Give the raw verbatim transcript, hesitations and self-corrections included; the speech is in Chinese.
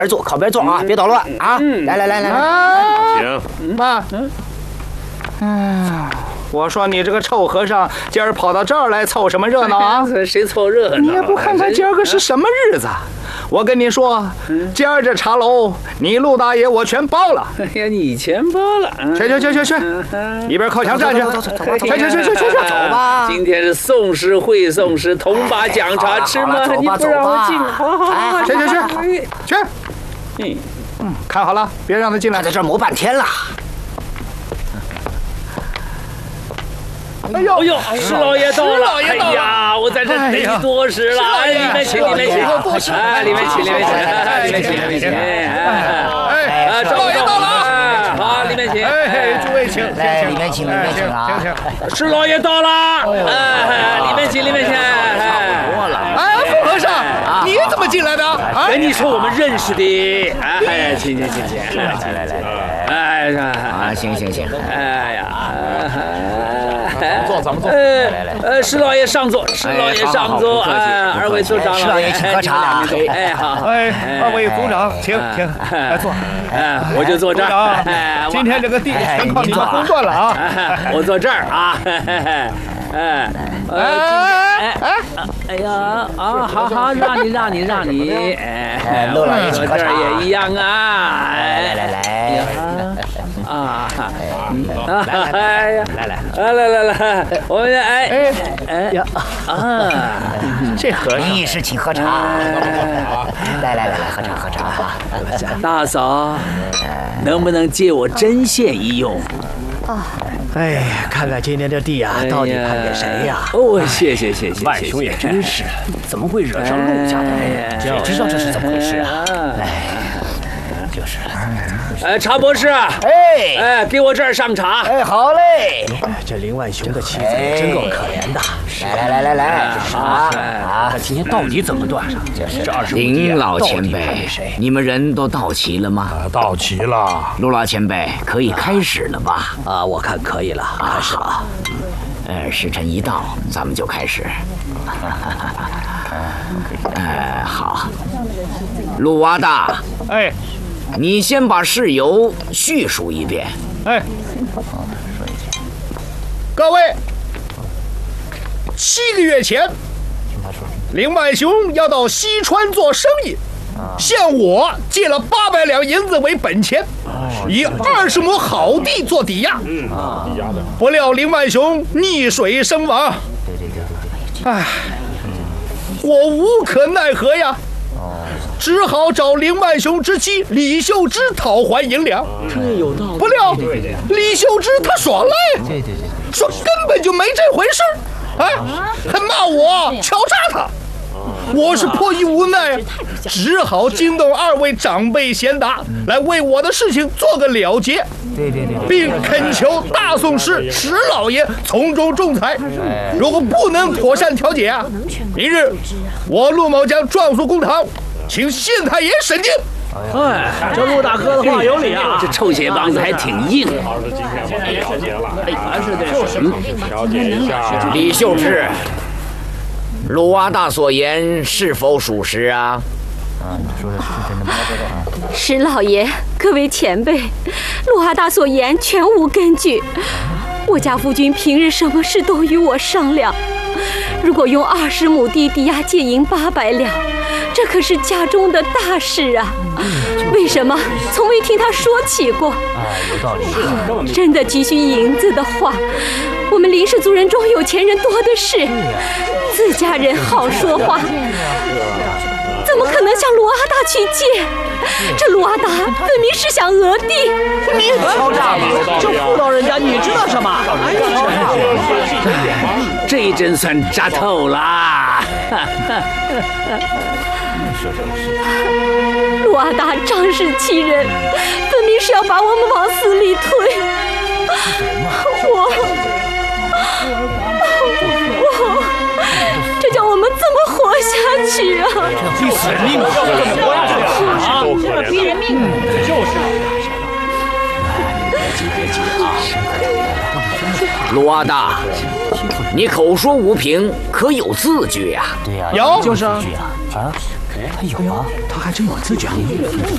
坐，靠边坐啊，别捣乱啊！来来来来来， 行，爸。嗯，我说你这个臭和尚，今儿跑到这儿来凑什么热闹啊？ 谁凑热闹？ 你也不看看今儿个是什么日子？我跟你说，今儿这茶楼，你陆大爷我全包了。 哎呀，你钱包了。 去去去去去，一边靠墙站去。 走走走走， 去去去去去去，走吧。 今天是宋诗会宋诗，同把讲茶吃吗？你不让我进，好好好， 去去去去。 嗯嗯，看好了，别让他进来。 他在这儿磨半天了。 哎呦哎呦，施老爷到了！哎呀，我在这等你多时了。哎，里面请，里面请，哎，里面请，里面请，里面请，里面请。哎，施老爷到了啊！好，里面请。 哎，诸位请， 来，里面请，里面请啊！ 施老爷到了，哎，里面请，里面请。 哎，傅和尚，你怎么进来的？ 跟你说我们认识的。哎，请请请请， 来来来来， 哎啊，行行行， 哎呀。 坐，咱们坐。 呃呃，施老爷上座，施老爷上座，哎，二位坐长施老爷请喝茶。 哎，好， 哎，二位鼓掌，请请，来坐。 哎，我就坐这儿。 哎，今天这个地全靠你们公断了啊！ 我坐这儿啊。哎，哎哎哎，哎呀啊，好好，让你让你让你，哎， 陆老爷请喝茶。 我这儿也一样啊。 来来来。 啊， 来来来来来来来来，我们哎哎哎呀啊， 这和尚你是请喝茶，来来来来喝茶喝茶。 大嫂，能不能借我针线一用？ 啊， 哎呀，看看今天这地啊，到底判给谁呀？ 哦，谢谢谢谢， 万兄也真是，怎么会惹上陆家的人？谁知道这是怎么回事啊？哎，就是。 哎，茶博士，哎哎，给我这儿上茶。 哎，好嘞。 这林万雄的妻子真够可怜的。 来来来来来，茶啊！他今天到底怎么断上？这二十五弟林老前辈，你们人都到齐了吗？ 到齐了。 陆老前辈，可以开始了吧？ 啊，我看可以了，开始吧。 呃，时辰一到，咱们就开始。呃，好。陆娃大， 哎， 你先把事由叙述一遍。 哎，各位，七个月前，林万雄要到西川做生意，向我借了八百两银子为本钱，以二十亩好地做抵押。不料林万雄溺水身亡。唉，我无可奈何呀。只好找林万雄之妻李秀芝讨还银两。 这有道理。 不料李秀芝她耍赖，说根本就没这回事儿，啊，还骂我敲诈他。我是迫于无奈，只好惊动二位长辈贤达来为我的事情做个了结，并恳求大宋师石老爷从中仲裁。如果不能妥善调解啊，明日我陆某将状诉公堂，请县太爷审定。 哎，这陆大哥的话有理啊，这臭鞋帮子还挺硬。 还是得调解一下。 李秀芝，陆娃大所言是否属实啊？ 啊，你说的是真的吗？ 石老爷，各位前辈，陆阿大所言全无根据。我家夫君平日什么事都与我商量，如果用二十亩地抵押借银八百两，这可是家中的大事啊！为什么从未听他说起过？ 啊，有道理。 真的急需银子的话，我们林氏族人中有钱人多的是，自家人好说话，怎么可能向陆阿大去借？这陆阿大分明是想讹地。 你也敲诈嘛！这妇道人家，你知道什么？ 这一针算扎透了。 陆阿大仗势欺人，分明是要把我们往死里推。我，我，这叫我们怎么活下去啊？ 你死命啊！都可怜，逼人命，就是。 别急别急啊！陆阿大，你口说无凭，可有字据呀？ 对呀， 有， 就是啊，啊，他有啊， 他还真有字据啊。